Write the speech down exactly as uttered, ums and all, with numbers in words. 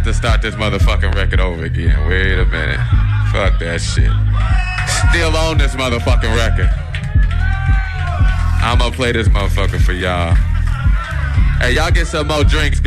to start this motherfucking record over again. Wait a minute. Fuck that shit. Still on this motherfucking record. I'm gonna play this motherfucker for y'all. Hey, y'all get some more drinks.